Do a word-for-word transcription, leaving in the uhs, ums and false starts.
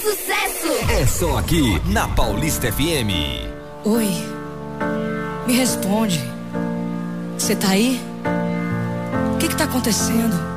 sucesso. É só aqui na Paulista F M. Oi, me responde. Você tá aí? O que que tá acontecendo?